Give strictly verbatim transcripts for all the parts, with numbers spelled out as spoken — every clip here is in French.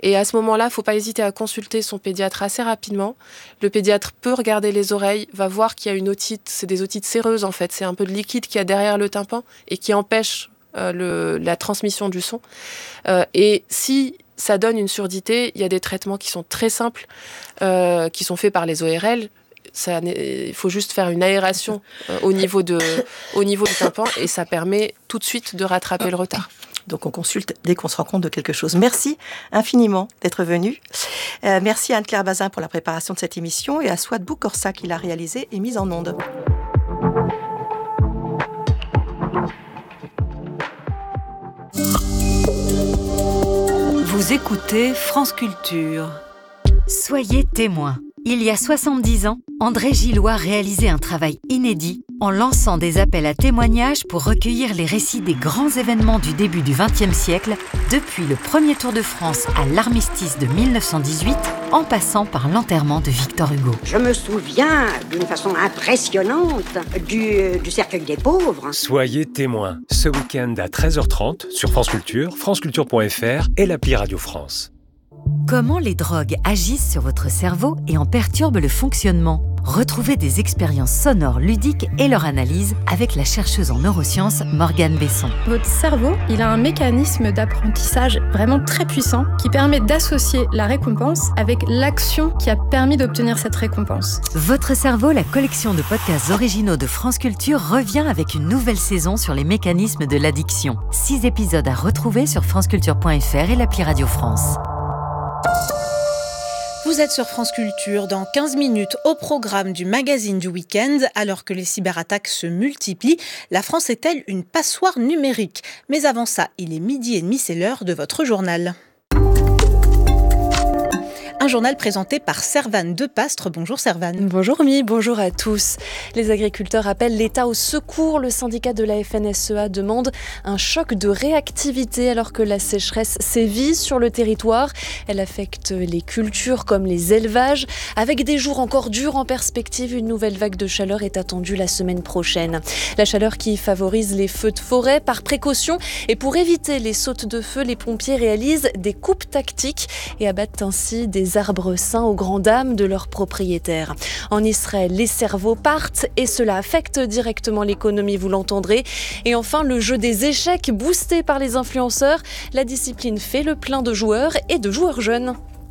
Et à ce moment-là, il ne faut pas hésiter à consulter son pédiatre assez rapidement. Le pédiatre peut regarder les oreilles, va voir qu'il y a une otite, c'est des otites séreuses en fait, c'est un peu de liquide qu'il y a derrière le tympan et qui empêche euh, le, la transmission du son. Euh, et si ça donne une surdité, il y a des traitements qui sont très simples, euh, qui sont faits par les O R L. Ça, il faut juste faire une aération euh, au, niveau de, au niveau du tympan et ça permet tout de suite de rattraper le retard. Donc on consulte dès qu'on se rend compte de quelque chose. Merci infiniment d'être venu. Euh, merci à Anne-Claire Bazin pour la préparation de cette émission et à Souad Boukorsa qui l'a réalisée et mise en onde. Vous écoutez France Culture. Soyez témoins. Il y a soixante-dix ans, André Gillois réalisait un travail inédit en lançant des appels à témoignages pour recueillir les récits des grands événements du début du vingtième siècle, depuis le premier Tour de France à l'armistice de mille neuf cent dix-huit, en passant par l'enterrement de Victor Hugo. Je me souviens d'une façon impressionnante du, du cercueil des pauvres. Soyez témoins, ce week-end à treize heures trente sur France Culture, franceculture point f r et l'appli Radio France. Comment les drogues agissent sur votre cerveau et en perturbent le fonctionnement ? Retrouvez des expériences sonores ludiques et leur analyse avec la chercheuse en neurosciences Morgane Besson. Votre cerveau, il a un mécanisme d'apprentissage vraiment très puissant qui permet d'associer la récompense avec l'action qui a permis d'obtenir cette récompense. Votre cerveau, la collection de podcasts originaux de France Culture, revient avec une nouvelle saison sur les mécanismes de l'addiction. Six épisodes à retrouver sur franceculture point f r et l'appli Radio France. Vous êtes sur France Culture, dans quinze minutes au programme du magazine du week-end. Alors que les cyberattaques se multiplient, la France est-elle une passoire numérique ? Mais avant ça, il est midi et demi, c'est l'heure de votre journal. Un journal présenté par Servane Depastre. Bonjour Servane. Bonjour Mi, bonjour à tous. Les agriculteurs appellent l'État au secours. Le syndicat de la F N S E A demande un choc de réactivité alors que la sécheresse sévit sur le territoire. Elle affecte les cultures comme les élevages. Avec des jours encore durs en perspective, une nouvelle vague de chaleur est attendue la semaine prochaine. La chaleur qui favorise les feux de forêt par précaution et pour éviter les sautes de feu, les pompiers réalisent des coupes tactiques et abattent ainsi des arbres sains aux grandes dames de leurs propriétaires. En Israël, les cerveaux partent et cela affecte directement l'économie, vous l'entendrez. Et enfin, le jeu des échecs boosté par les influenceurs. La discipline fait le plein de joueurs et de joueurs jeunes.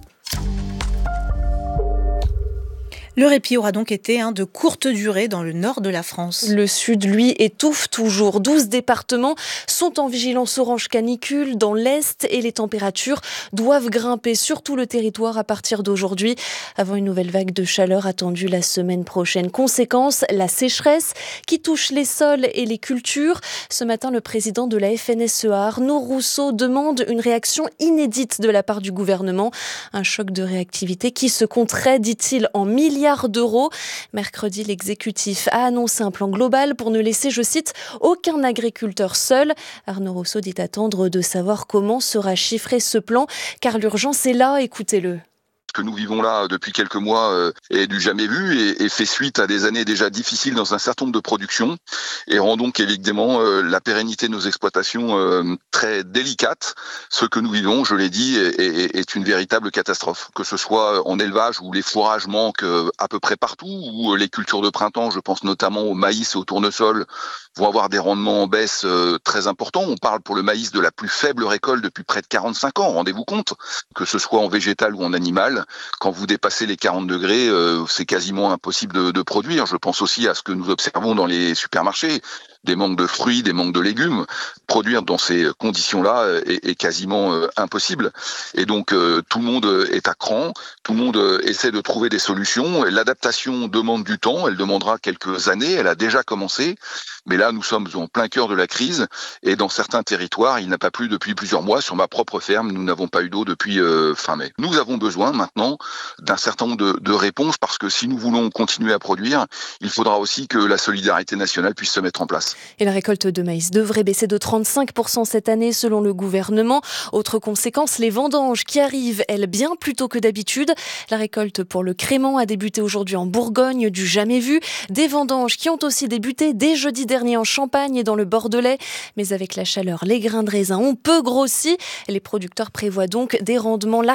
Le répit aura donc été hein, de courte durée dans le nord de la France. Le sud, lui, étouffe toujours. douze départements sont en vigilance orange canicule dans l'est et les températures doivent grimper sur tout le territoire à partir d'aujourd'hui avant une nouvelle vague de chaleur attendue la semaine prochaine. Conséquence, la sécheresse qui touche les sols et les cultures. Ce matin, le président de la F N S E A, Arnaud Rousseau, demande une réaction inédite de la part du gouvernement. Un choc de réactivité qui se compterait, dit-il, en milliards d'euros. Mercredi, l'exécutif a annoncé un plan global pour ne laisser, je cite, aucun agriculteur seul. Arnaud Rousseau dit attendre de savoir comment sera chiffré ce plan, car l'urgence est là, écoutez-le. Ce que nous vivons là depuis quelques mois euh, est du jamais vu et, et fait suite à des années déjà difficiles dans un certain nombre de productions et rend donc évidemment euh, la pérennité de nos exploitations euh, très délicate. Ce que nous vivons, je l'ai dit, est, est, est une véritable catastrophe. Que ce soit en élevage où les fourrages manquent euh, à peu près partout, où les cultures de printemps, je pense notamment au maïs et au tournesol, vont avoir des rendements en baisse euh, très importants. On parle pour le maïs de la plus faible récolte depuis près de quarante-cinq ans, rendez-vous compte, que ce soit en végétal ou en animal. Quand vous dépassez les quarante degrés, euh, c'est quasiment impossible de, de produire. Je pense aussi à ce que nous observons dans les supermarchés, des manques de fruits, des manques de légumes. Produire dans ces conditions-là est, est quasiment euh, impossible. Et donc, euh, tout le monde est à cran, tout le monde euh, essaie de trouver des solutions. L'adaptation demande du temps, elle demandera quelques années, elle a déjà commencé. Mais là, nous sommes en plein cœur de la crise et dans certains territoires, il n'a pas plu depuis plusieurs mois. Sur ma propre ferme, nous n'avons pas eu d'eau depuis euh, fin mai. Nous avons besoin maintenant d'un certain nombre de, de réponses parce que si nous voulons continuer à produire, il faudra aussi que la solidarité nationale puisse se mettre en place. Et la récolte de maïs devrait baisser de trente-cinq pour cent cette année selon le gouvernement. Autre conséquence, les vendanges qui arrivent, elles, bien plus tôt que d'habitude. La récolte pour le crément a débuté aujourd'hui en Bourgogne, du jamais vu. Des vendanges qui ont aussi débuté dès jeudi dernier en Champagne et dans le Bordelais. Mais avec la chaleur, les grains de raisin ont peu grossi. Les producteurs prévoient donc des rendements